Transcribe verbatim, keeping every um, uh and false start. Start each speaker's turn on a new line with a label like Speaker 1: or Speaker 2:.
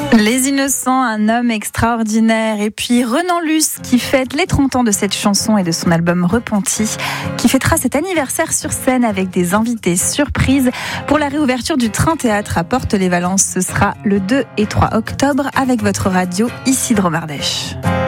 Speaker 1: Les Innocents, un homme extraordinaire. Et puis Renan Luce qui fête les trente ans de cette chanson et de son album Repenti, qui fêtera cet anniversaire sur scène avec des invités surprises pour la réouverture du Train Théâtre à Porte-les-Valences. Ce sera le deux et trois octobre avec votre radio ici de Romardèche.